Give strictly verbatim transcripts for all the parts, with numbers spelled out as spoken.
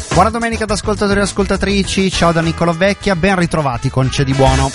Buona domenica ad ascoltatori e ascoltatrici, ciao da Niccolò Vecchia, ben ritrovati con C'è di buono.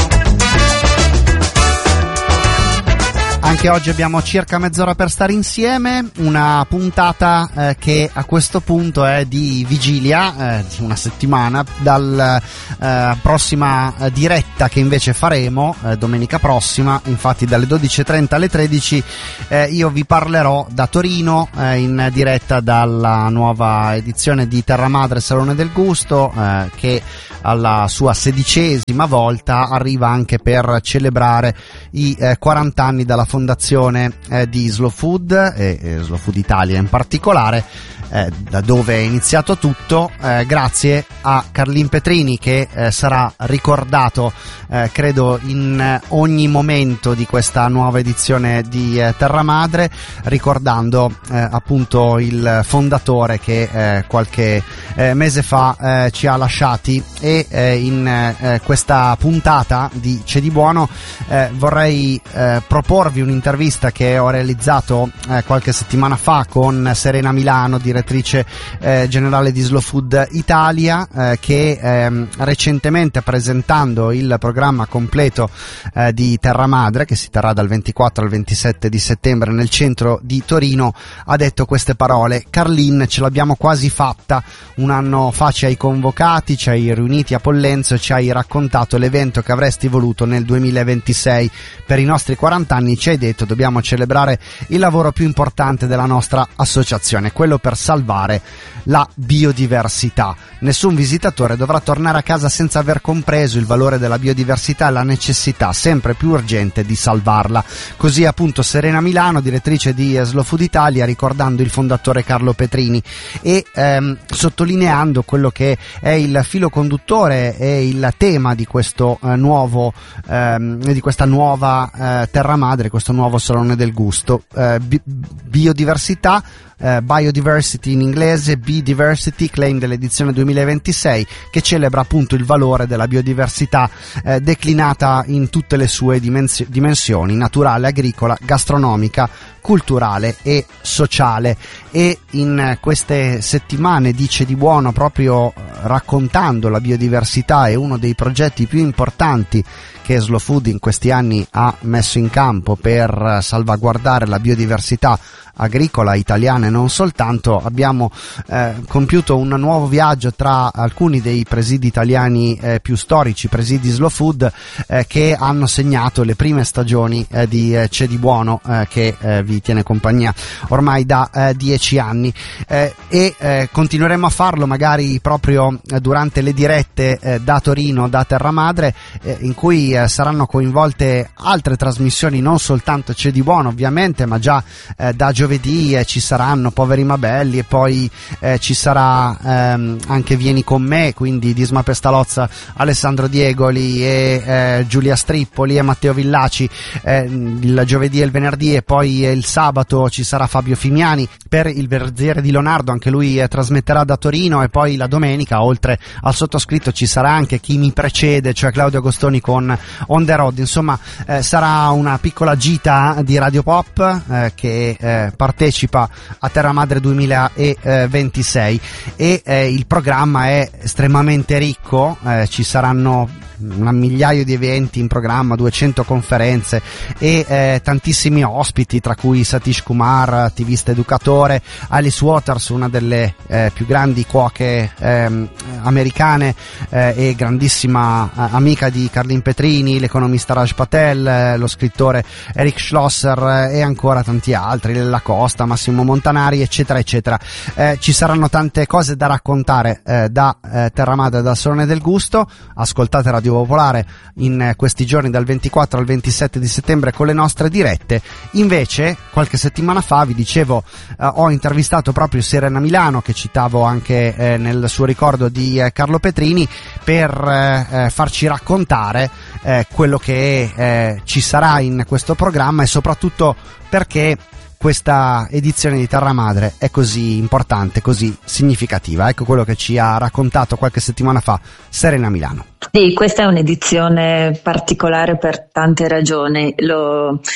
Anche oggi abbiamo circa mezz'ora per stare insieme, una puntata eh, che a questo punto è di vigilia, eh, una settimana, dalla eh, prossima eh, diretta che invece faremo eh, domenica prossima, infatti dalle dodici e trenta alle tredici eh, io vi parlerò da Torino eh, in diretta dalla nuova edizione di Terra Madre Salone del Gusto eh, che alla sua sedicesima volta arriva anche per celebrare i eh, quaranta anni dalla fondazione eh, di Slow Food e eh, Slow Food Italia in particolare, eh, da dove è iniziato tutto, eh, grazie a Carlin Petrini che eh, sarà ricordato eh, credo in eh, ogni momento di questa nuova edizione di eh, Terra Madre, ricordando eh, appunto il fondatore che eh, qualche eh, mese fa eh, ci ha lasciati. E eh, in eh, questa puntata di C'è di buono eh, vorrei eh, proporvi un'intervista che ho realizzato eh, qualche settimana fa con Serena Milano, direttrice eh, generale di Slow Food Italia, eh, che eh, recentemente, presentando il programma completo eh, di Terra Madre, che si terrà dal ventiquattro al ventisette di settembre nel centro di Torino, ha detto queste parole: Carlin, ce l'abbiamo quasi fatta, un anno fa ci hai convocati, ci hai riuniti a Pollenzo e ci hai raccontato l'evento che avresti voluto nel duemilaventisei per i nostri quaranta anni, ci hai detto dobbiamo celebrare il lavoro più importante della nostra associazione, quello per salvare la biodiversità. Nessun visitatore dovrà tornare a casa senza aver compreso il valore della biodiversità e la necessità sempre più urgente di salvarla. Così appunto Serena Milano, direttrice di Slow Food Italia, ricordando il fondatore Carlo Petrini e ehm, sottolineando quello che è il filo conduttore e il tema di questo eh, nuovo ehm, di questa nuova eh, Terra Madre, questo nuovo Salone del Gusto. eh, bi- biodiversità Uh, Biodiversity in inglese, B-Diversity, claim dell'edizione duemilaventisei, che celebra appunto il valore della biodiversità eh, declinata in tutte le sue dimensio- dimensioni, naturale, agricola, gastronomica, culturale e sociale. E in queste settimane dice di buono, proprio raccontando la biodiversità, è uno dei progetti più importanti che Slow Food in questi anni ha messo in campo per salvaguardare la biodiversità agricola italiana e non soltanto. Abbiamo eh, compiuto un nuovo viaggio tra alcuni dei presidi italiani eh, più storici, presidi Slow Food, eh, che hanno segnato le prime stagioni eh, di eh, C'è di buono, eh, che eh, vi tiene compagnia ormai da eh, dieci anni, eh, e eh, continueremo a farlo magari proprio eh, durante le dirette eh, da Torino, da Terra Madre, eh, in cui eh, saranno coinvolte altre trasmissioni, non soltanto C'è di buono ovviamente, ma già eh, da giovedì eh, ci saranno Poveri ma Belli, e poi eh, ci sarà ehm, anche Vieni con me, quindi Disma Pestalozza, Alessandro Diegoli e eh, Giulia Strippoli e Matteo Villaci eh, il giovedì e il venerdì, e poi eh, il sabato ci sarà Fabio Fimiani per il Verziere di Leonardo, anche lui eh, trasmetterà da Torino, e poi la domenica oltre al sottoscritto ci sarà anche Chi mi precede, cioè Claudio Agostoni con On the Road. Insomma eh, sarà una piccola gita di Radio Pop eh, che eh, partecipa a Terra Madre duemilaventisei, e eh, il programma è estremamente ricco, eh, ci saranno un migliaio di eventi in programma, duecento conferenze e eh, tantissimi ospiti, tra cui Satish Kumar, attivista educatore, Alice Waters, una delle eh, più grandi cuoche eh, americane eh, e grandissima eh, amica di Carlin Petrini, l'economista Raj Patel, eh, lo scrittore Eric Schlosser eh, e ancora tanti altri, Lella Costa, Massimo Montanari, eccetera eccetera. Eh, ci saranno tante cose da raccontare eh, da eh, Terra Madre, dal Salone del Gusto. Ascoltate Radio Popolare in questi giorni dal ventiquattro al ventisette di settembre con le nostre dirette. Invece qualche settimana fa vi dicevo eh, ho intervistato proprio Serena Milano, che citavo anche eh, nel suo ricordo di eh, Carlo Petrini, per eh, farci raccontare eh, quello che eh, ci sarà in questo programma, e soprattutto perché questa edizione di Terra Madre è così importante, così significativa. Ecco quello che ci ha raccontato qualche settimana fa Serena Milano. Sì, questa è un'edizione particolare per tante ragioni. Lo,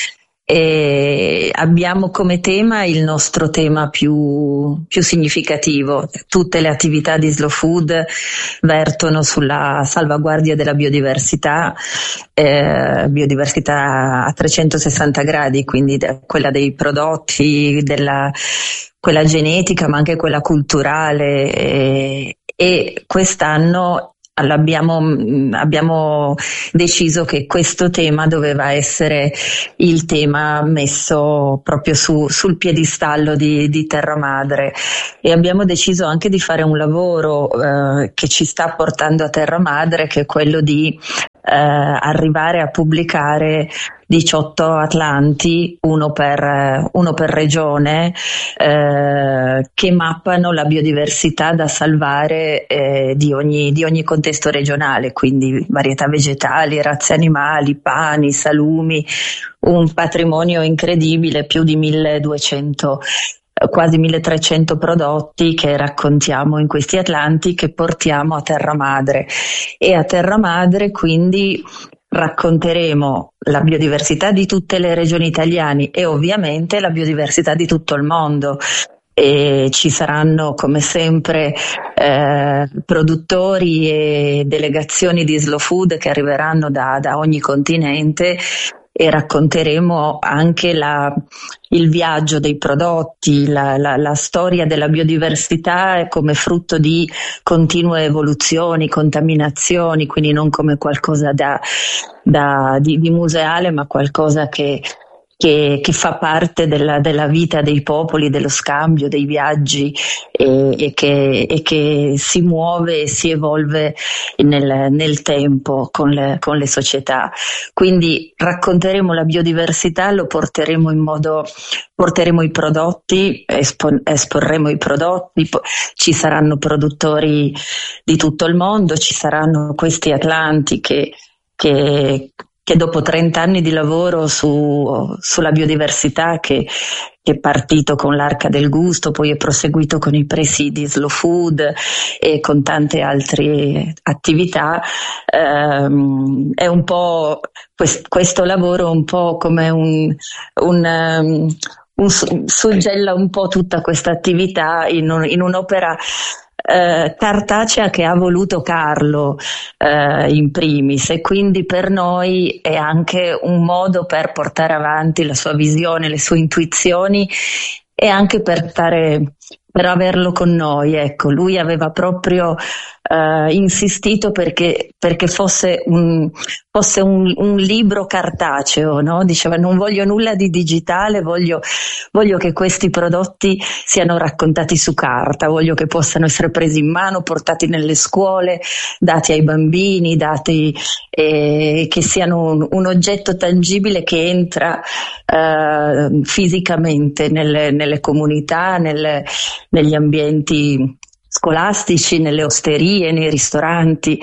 e abbiamo come tema il nostro tema più, più significativo. Tutte le attività di Slow Food vertono sulla salvaguardia della biodiversità, eh, biodiversità a trecentosessanta gradi, quindi de- quella dei prodotti, della, quella genetica ma anche quella culturale, e, e quest'anno Abbiamo, abbiamo deciso che questo tema doveva essere il tema messo proprio su, sul piedistallo di, di Terra Madre, e abbiamo deciso anche di fare un lavoro eh, che ci sta portando a Terra Madre, che è quello di eh, arrivare a pubblicare diciotto atlanti, uno per, uno per regione, eh, che mappano la biodiversità da salvare eh, di ogni, di ogni contesto regionale, quindi varietà vegetali, razze animali, pani, salumi, un patrimonio incredibile, più di milleduecento, quasi milletrecento prodotti che raccontiamo in questi atlanti, che portiamo a Terra Madre. E a Terra Madre quindi racconteremo la biodiversità di tutte le regioni italiane e ovviamente la biodiversità di tutto il mondo. E ci saranno come sempre eh, produttori e delegazioni di Slow Food che arriveranno da, da ogni continente, e racconteremo anche la, il viaggio dei prodotti, la, la, la storia della biodiversità come frutto di continue evoluzioni, contaminazioni, quindi non come qualcosa da, da, di, di museale, ma qualcosa che Che, che fa parte della, della vita dei popoli, dello scambio, dei viaggi, e, e, che, e che si muove e si evolve nel, nel tempo con le, con le società. Quindi racconteremo la biodiversità, lo porteremo in modo, porteremo i prodotti, espo, esporremo i prodotti, ci saranno produttori di tutto il mondo, ci saranno questi atlanti che, che che dopo trenta anni di lavoro su, sulla biodiversità, che, che è partito con l'Arca del Gusto, poi è proseguito con i presidi Slow Food e con tante altre attività, ehm, è un po' quest, questo lavoro un po' come un, un um, un, suggella un po' tutta questa attività in, un, in un'opera Eh, cartacea che ha voluto Carlo eh, in primis, e quindi per noi è anche un modo per portare avanti la sua visione, le sue intuizioni, e anche per stare, per averlo con noi. Ecco, lui aveva proprio eh, insistito perché, perché fosse un, fosse un, un libro cartaceo, no? Diceva: non voglio nulla di digitale, voglio, voglio che questi prodotti siano raccontati su carta, voglio che possano essere presi in mano, portati nelle scuole, dati ai bambini, dati, eh, che siano un, un oggetto tangibile che entra eh, fisicamente nelle, nelle comunità, nelle, negli ambienti scolastici, nelle osterie, nei ristoranti,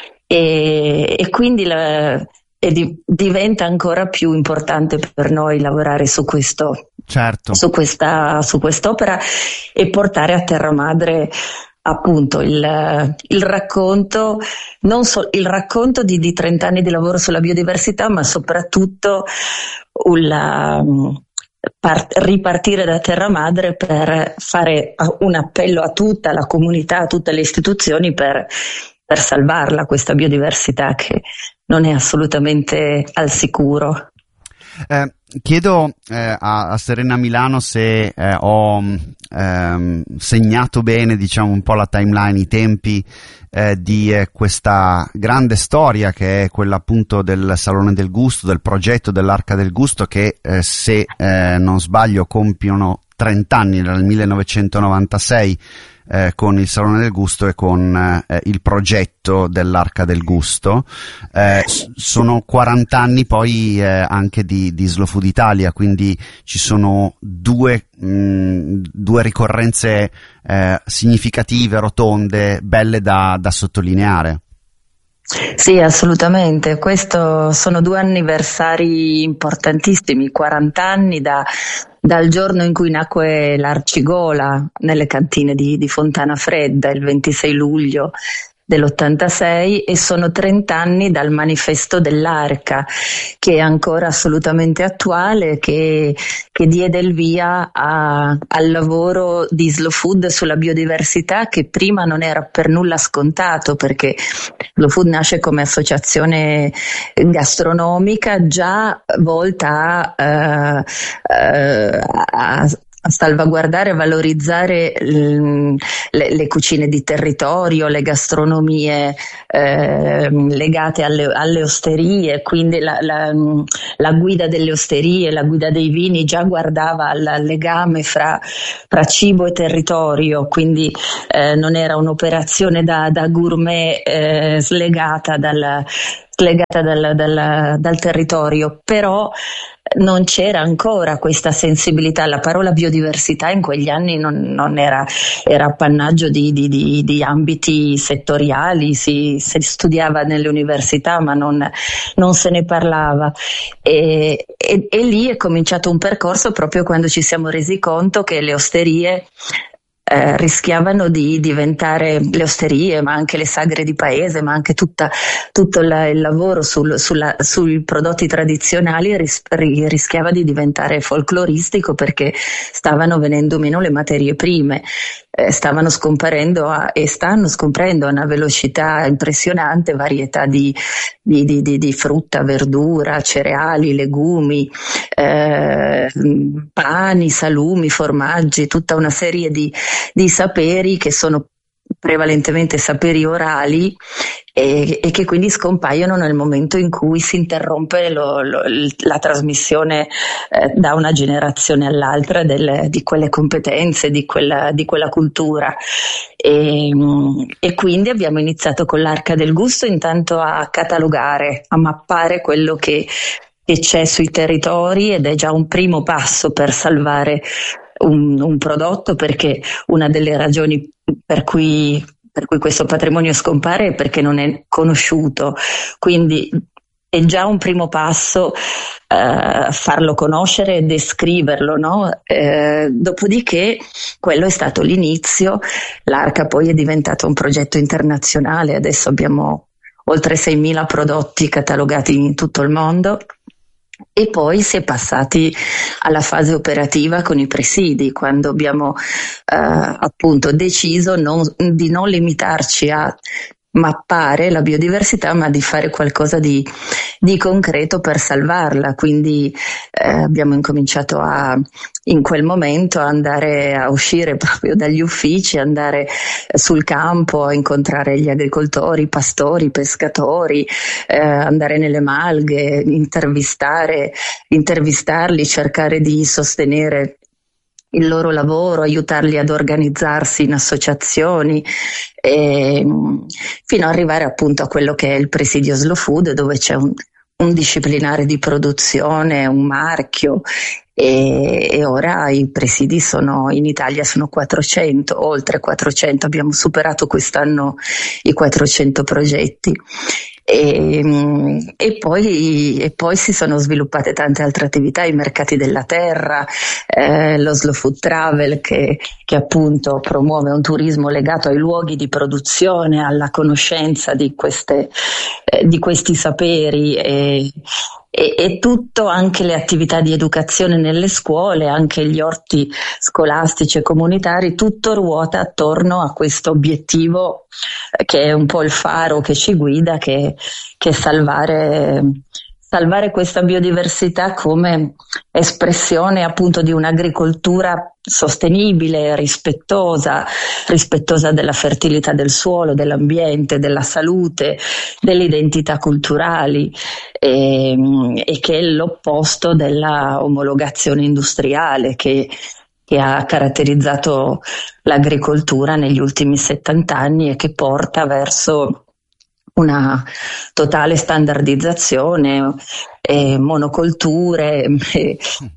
e, e quindi la, e di, diventa ancora più importante per noi lavorare su questo, certo. su questa, su quest'opera, e portare a Terra Madre appunto il, il racconto, non so, il racconto di, di trenta anni di lavoro sulla biodiversità, ma soprattutto una, Part, ripartire da Terra Madre per fare un appello a tutta la comunità, a tutte le istituzioni per, per salvarla, questa biodiversità che non è assolutamente al sicuro. Eh, chiedo eh, a, a Serena Milano se eh, ho ehm, segnato bene, diciamo, un po' la timeline, i tempi eh, di eh, questa grande storia che è quella appunto del Salone del Gusto, del progetto dell'Arca del Gusto, che eh, se eh, non sbaglio compiono trenta anni dal millenovecentonovantasei eh, con il Salone del Gusto e con eh, il progetto dell'Arca del Gusto. Eh, sono quaranta anni poi eh, anche di, di Slow Food Italia, quindi ci sono due, mh, due ricorrenze eh, significative, rotonde, belle da, da sottolineare. Sì, assolutamente. Questo sono due anniversari importantissimi, quaranta anni da, dal giorno in cui nacque l'Arcigola nelle cantine di, di Fontana Fredda, il ventisei luglio dell'ottantasei e sono trenta anni dal manifesto dell'Arca, che è ancora assolutamente attuale, che, che diede il via a, al lavoro di Slow Food sulla biodiversità, che prima non era per nulla scontato, perché Slow Food nasce come associazione gastronomica già volta a, a, a a salvaguardare e valorizzare l, le, le cucine di territorio, le gastronomie eh, legate alle, alle osterie, quindi la, la, la guida delle osterie, la guida dei vini già guardava al legame fra, fra cibo e territorio, quindi eh, non era un'operazione da, da gourmet eh, slegata dal legata dal, dal, dal territorio, però non c'era ancora questa sensibilità. La parola biodiversità in quegli anni non, non era, era appannaggio di, di, di, di ambiti settoriali, si, si studiava nelle università ma non, non se ne parlava, e, e, e lì è cominciato un percorso proprio quando ci siamo resi conto che le osterie Eh, rischiavano di diventare, le osterie, ma anche le sagre di paese, ma anche tutta, tutto la, il lavoro sul, sulla, sui prodotti tradizionali ris, ri, rischiava di diventare folcloristico, perché stavano venendo meno le materie prime, eh, stavano scomparendo a, e stanno scomparendo a una velocità impressionante varietà di, di, di, di, di frutta, verdura, cereali, legumi, eh, pani, salumi, formaggi, tutta una serie di di saperi che sono prevalentemente saperi orali e, e che quindi scompaiono nel momento in cui si interrompe lo, lo, la trasmissione eh, da una generazione all'altra delle, di quelle competenze, di quella, di quella cultura. E, e quindi abbiamo iniziato con l'Arca del Gusto intanto a catalogare, a mappare quello che, che c'è sui territori, ed è già un primo passo per salvare Un, un prodotto, perché una delle ragioni per cui, per cui questo patrimonio scompare è perché non è conosciuto, quindi è già un primo passo eh, farlo conoscere e descriverlo, no? Eh, dopodiché quello è stato l'inizio. L'Arca poi è diventato un progetto internazionale, adesso abbiamo oltre seimila prodotti catalogati in tutto il mondo. E poi si è passati alla fase operativa con i presidi, quando abbiamo eh, appunto deciso non, di non limitarci a mappare la biodiversità, ma di fare qualcosa di, di concreto per salvarla. Quindi eh, abbiamo incominciato a, in quel momento, a andare a uscire proprio dagli uffici, andare sul campo a incontrare gli agricoltori, pastori, pescatori, eh, andare nelle malghe, intervistare, intervistarli, cercare di sostenere il loro lavoro, aiutarli ad organizzarsi in associazioni, e, fino ad arrivare appunto a quello che è il presidio Slow Food, dove c'è un, un disciplinare di produzione, un marchio, e, e ora i presidi sono in Italia sono quattrocento, oltre quattrocento, abbiamo superato quest'anno i quattrocento progetti. E, e, poi, e poi si sono sviluppate tante altre attività, i mercati della terra, eh, lo Slow Food Travel che, che appunto promuove un turismo legato ai luoghi di produzione, alla conoscenza di, queste, eh, di questi saperi, e, e, e tutto, anche le attività di educazione nelle scuole, anche gli orti scolastici e comunitari, tutto ruota attorno a questo obiettivo che è un po' il faro che ci guida, che, che è salvare, salvare questa biodiversità come espressione appunto di un'agricoltura sostenibile, rispettosa, rispettosa della fertilità del suolo, dell'ambiente, della salute, delle identità culturali, e, e che è l'opposto della omologazione industriale che che ha caratterizzato l'agricoltura negli ultimi settanta anni e che porta verso una totale standardizzazione, eh, monocolture e,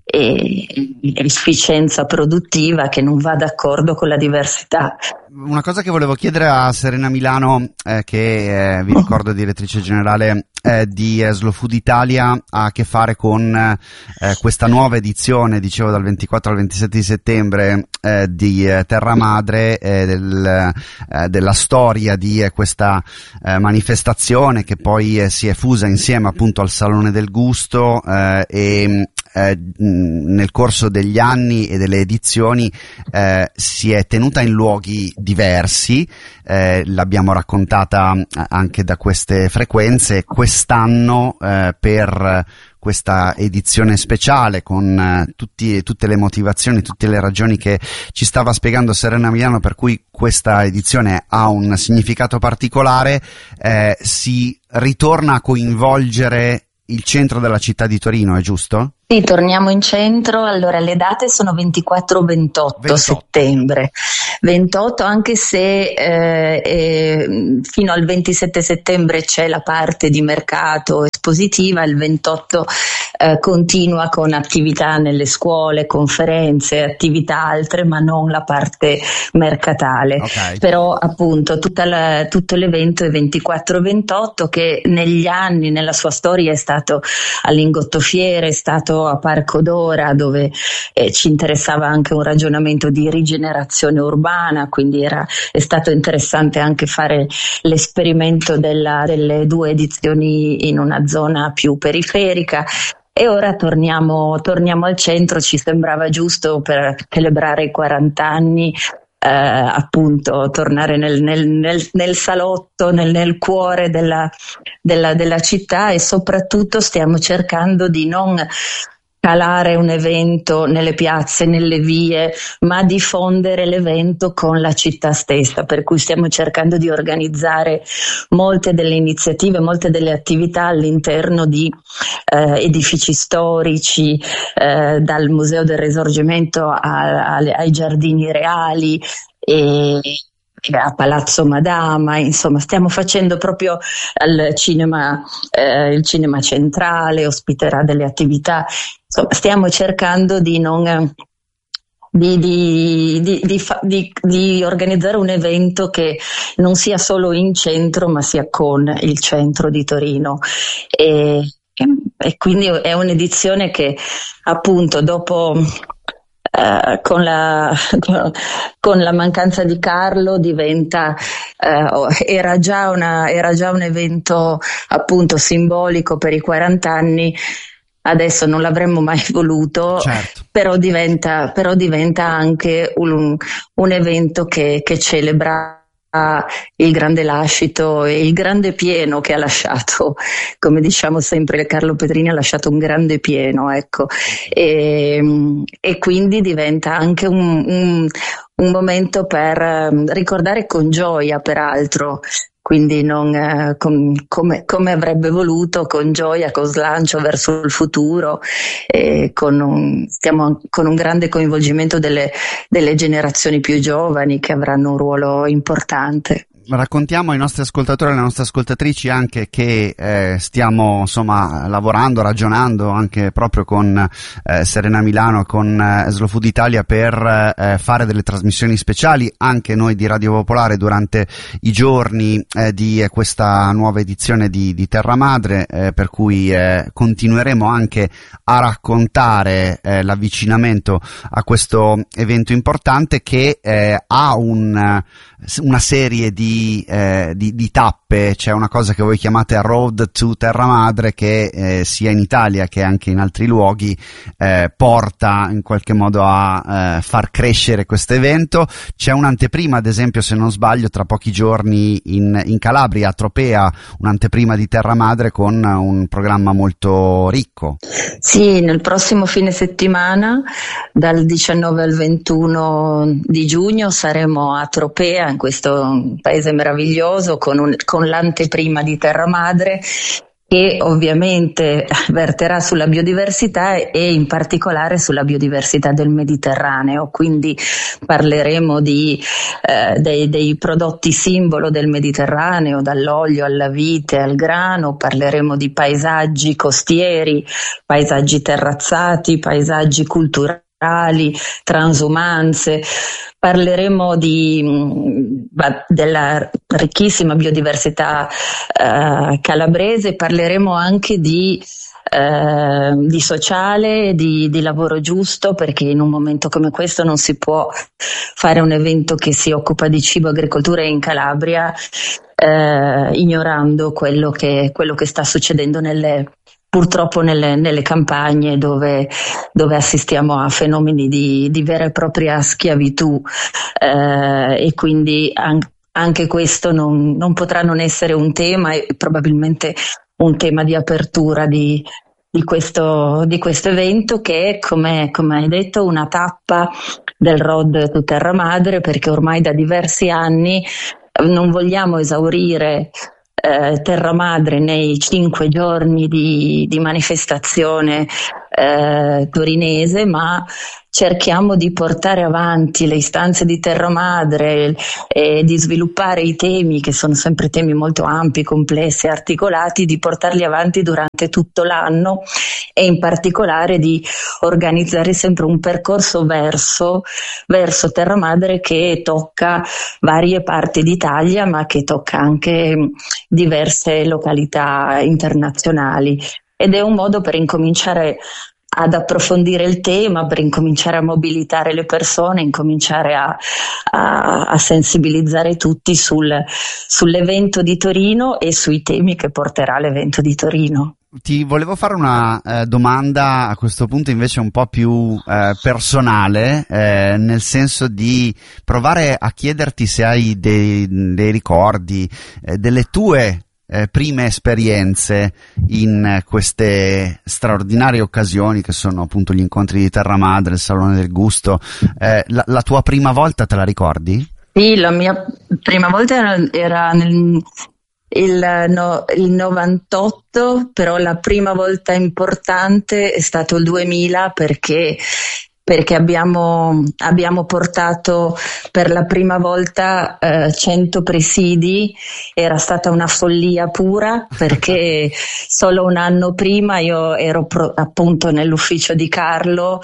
e efficienza produttiva che non va d'accordo con la diversità. Una cosa che volevo chiedere a Serena Milano, eh, che eh, vi ricordo direttrice generale eh, di eh, Slow Food Italia, ha a che fare con eh, questa nuova edizione, dicevo dal ventiquattro al ventisette di settembre, eh, di eh, Terra Madre, eh, del, eh, della storia di eh, questa eh, manifestazione che poi eh, si è fusa insieme appunto al Salone del Gusto eh, e Eh, nel corso degli anni e delle edizioni eh, si è tenuta in luoghi diversi, eh, l'abbiamo raccontata anche da queste frequenze. Quest'anno eh, per questa edizione speciale con eh, tutti, tutte le motivazioni, tutte le ragioni che ci stava spiegando Serena Milano, per cui questa edizione ha un significato particolare, eh, si ritorna a coinvolgere il centro della città di Torino, è giusto? Sì, torniamo in centro. Allora, le date sono ventiquattro ventotto settembre. ventotto, anche se eh, eh, fino al ventisette settembre c'è la parte di mercato espositiva, il ventotto eh, continua con attività nelle scuole, conferenze, attività altre, ma non la parte mercatale. Okay. Però appunto tutta la, tutto l'evento è ventiquattro ventotto, che negli anni, nella sua storia, è stato a Lingottofiere, è stato a Parco d'Ora, dove eh, ci interessava anche un ragionamento di rigenerazione urbana, quindi era, è stato interessante anche fare l'esperimento della, delle due edizioni in una zona più periferica. E ora torniamo, torniamo al centro, ci sembrava giusto per celebrare i quaranta anni. Eh, appunto tornare nel, nel, nel, nel salotto, nel, nel cuore della, della, della città, e soprattutto stiamo cercando di non calare un evento nelle piazze, nelle vie, ma diffondere l'evento con la città stessa, per cui stiamo cercando di organizzare molte delle iniziative, molte delle attività all'interno di eh, edifici storici, eh, dal Museo del Risorgimento a, a, ai Giardini Reali e a Palazzo Madama. Insomma, stiamo facendo proprio al cinema, eh, il cinema centrale ospiterà delle attività. Insomma, stiamo cercando di non di, di, di, di, di, di organizzare un evento che non sia solo in centro, ma sia con il centro di Torino. E, e quindi è un'edizione che appunto dopo Uh, con, la, con, con la mancanza di Carlo diventa uh, era già una era già un evento appunto simbolico per i quaranta anni. Adesso non l'avremmo mai voluto, certo. però diventa però diventa anche un, un evento che, che celebra il grande lascito e il grande pieno che ha lasciato. Come diciamo sempre, Carlo Petrini ha lasciato un grande pieno, ecco, e, e quindi diventa anche un, un, un momento per ricordare con gioia, peraltro, quindi non eh, com, come, come avrebbe voluto, con gioia, con slancio verso il futuro, e con un, stiamo con un grande coinvolgimento delle, delle generazioni più giovani, che avranno un ruolo importante. Raccontiamo ai nostri ascoltatori e alle nostre ascoltatrici anche che eh, stiamo insomma lavorando, ragionando anche proprio con eh, Serena Milano, con eh, Slow Food Italia, per eh, fare delle trasmissioni speciali anche noi di Radio Popolare durante i giorni eh, di eh, questa nuova edizione di, di Terra Madre, eh, per cui eh, continueremo anche a raccontare eh, l'avvicinamento a questo evento importante che eh, ha un, una serie di Di, eh, di, di tappe. C'è una cosa che voi chiamate Road to Terra Madre, che eh, sia in Italia che anche in altri luoghi eh, porta in qualche modo a eh, far crescere questo evento. C'è un'anteprima, ad esempio, se non sbaglio, tra pochi giorni in, in Calabria, a Tropea, un'anteprima di Terra Madre con un programma molto ricco. Sì, nel prossimo fine settimana, dal diciannove al ventuno di giugno, saremo a Tropea, in questo paese meraviglioso, con, un, con l'anteprima di Terra Madre, che ovviamente verterà sulla biodiversità e in particolare sulla biodiversità del Mediterraneo, quindi parleremo di, eh, dei, dei prodotti simbolo del Mediterraneo, dall'olio alla vite al grano, parleremo di paesaggi costieri, paesaggi terrazzati, paesaggi culturali, transumanze. Parleremo di, della ricchissima biodiversità eh, calabrese, parleremo anche di, eh, di sociale, di, di lavoro giusto, perché in un momento come questo non si può fare un evento che si occupa di cibo, agricoltura in Calabria eh, ignorando quello che, quello che sta succedendo nelle purtroppo nelle, nelle campagne dove, dove assistiamo a fenomeni di, di vera e propria schiavitù eh, e quindi an- anche questo non, non potrà non essere un tema e probabilmente un tema di apertura di, di, questo, di questo evento che è, come, come hai detto, una tappa del Road to Terra Madre, perché ormai da diversi anni non vogliamo esaurire Eh, Terra Madre nei cinque giorni di, di manifestazione eh, torinese, ma cerchiamo di portare avanti le istanze di Terra Madre e di sviluppare i temi, che sono sempre temi molto ampi, complessi, articolati, di portarli avanti durante tutto l'anno e in particolare di organizzare sempre un percorso verso, verso Terra Madre che tocca varie parti d'Italia, ma che tocca anche diverse località internazionali. Ed è un modo per incominciare ad approfondire il tema, per incominciare a mobilitare le persone, incominciare a, a, a sensibilizzare tutti sul, sull'evento di Torino e sui temi che porterà l'evento di Torino. Ti volevo fare una eh, domanda a questo punto invece un po' più eh, personale, eh, nel senso di provare a chiederti se hai dei, dei ricordi, eh, delle tue Eh, prime esperienze in eh, queste straordinarie occasioni che sono appunto gli incontri di Terra Madre, il Salone del Gusto. Eh, la, la tua prima volta te la ricordi? Sì, la mia prima volta era, era nel il, no, il novantotto, però la prima volta importante è stato il duemila perché perché abbiamo, abbiamo portato per la prima volta eh, cento presidi. Era stata una follia pura perché solo un anno prima io ero pro, appunto nell'ufficio di Carlo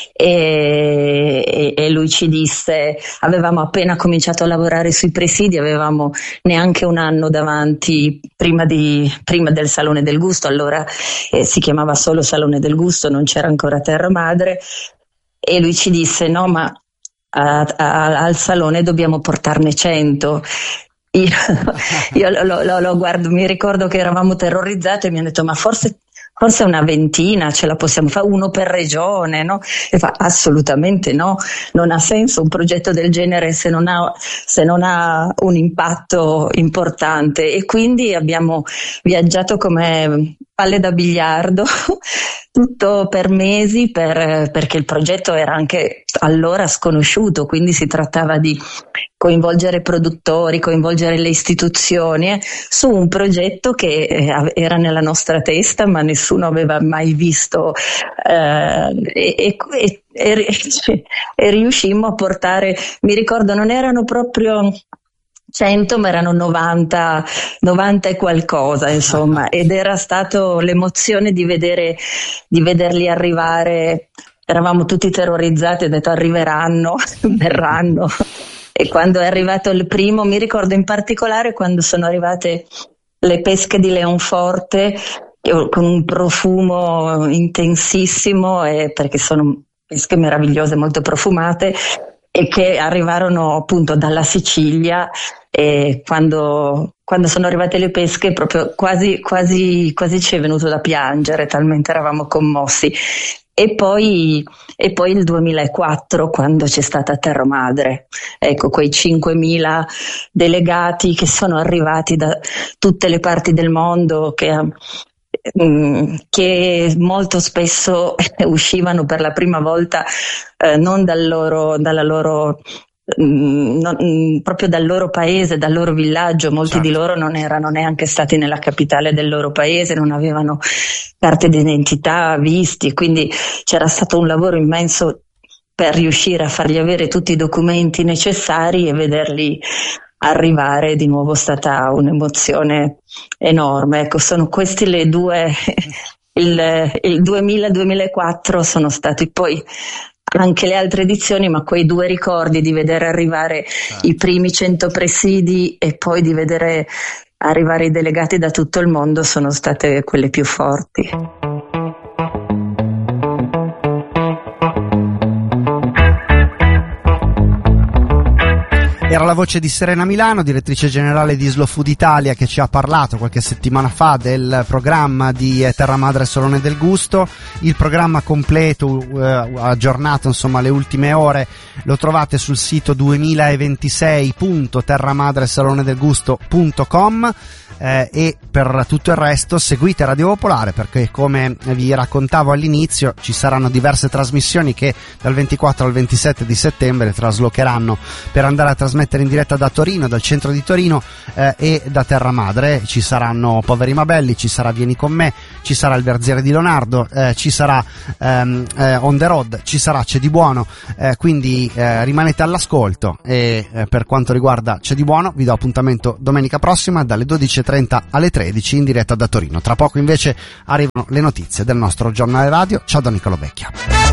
e, e, e lui ci disse, avevamo appena cominciato a lavorare sui presidi, avevamo neanche un anno davanti prima, di, prima del Salone del Gusto, allora eh, si chiamava solo Salone del Gusto, non c'era ancora Terra Madre. E lui ci disse no, ma a, a, al salone dobbiamo portarne cento. Io, io lo, lo, lo guardo, mi ricordo che eravamo terrorizzati e mi hanno detto ma forse, forse una ventina ce la possiamo fare, uno per regione, no? E fa assolutamente no, non ha senso un progetto del genere se non ha, se non ha un impatto importante. E quindi abbiamo viaggiato come palle da biliardo tutto per mesi per, perché il progetto era anche allora sconosciuto, quindi si trattava di coinvolgere produttori, coinvolgere le istituzioni eh, su un progetto che eh, era nella nostra testa ma nessuno aveva mai visto eh, e, e, e, e riuscimmo a portare, mi ricordo non erano proprio cento ma erano novanta, novanta e qualcosa insomma, ed era stato l'emozione di vedere, di vederli arrivare. Eravamo tutti terrorizzati, ho detto arriveranno, verranno. E quando è arrivato il primo, mi ricordo in particolare quando sono arrivate le pesche di Leonforte con un profumo intensissimo, e perché sono pesche meravigliose, molto profumate, e che arrivarono appunto dalla Sicilia. E quando, quando sono arrivate le pesche proprio quasi, quasi, quasi ci è venuto da piangere, talmente eravamo commossi. E poi, e poi il duemilaquattro quando c'è stata Terra Madre, ecco quei cinquemila delegati che sono arrivati da tutte le parti del mondo, che, che molto spesso uscivano per la prima volta eh, non dal loro, dalla loro mh, non, mh, proprio dal loro paese, dal loro villaggio. Molti certo. di loro non erano neanche stati nella capitale del loro paese, non avevano carte d'identità, visti, quindi c'era stato un lavoro immenso per riuscire a fargli avere tutti i documenti necessari e vederli arrivare. Di nuovo è stata un'emozione enorme. Ecco, sono questi le due, il, il duemila-duemilaquattro sono stati poi anche le altre edizioni, ma quei due ricordi di vedere arrivare certo. i primi cento presidi e poi di vedere arrivare i delegati da tutto il mondo sono state quelle più forti. Era la voce di Serena Milano, direttrice generale di Slow Food Italia, che ci ha parlato qualche settimana fa del programma di Terra Madre Salone del Gusto. Il programma completo, eh, aggiornato insomma le ultime ore, lo trovate sul sito duemilaventisei punto terramadresalonedelgusto punto com. Eh, e per tutto il resto seguite Radio Popolare, perché come vi raccontavo all'inizio ci saranno diverse trasmissioni che dal ventiquattro al ventisette di settembre traslocheranno per andare a trasmettere in diretta da Torino, dal centro di Torino eh, e da Terra Madre. Ci saranno Poveri ma Belli, ci sarà Vieni con me, ci sarà il Verziere di Leonardo, eh, ci sarà ehm, eh, On the Road, ci sarà C'è di Buono, eh, quindi eh, rimanete all'ascolto. E eh, per quanto riguarda C'è di Buono vi do appuntamento domenica prossima dalle dodici e trenta alle tredici in diretta da Torino. Tra poco invece arrivano le notizie del nostro giornale radio. Ciao da Niccolò Becchia.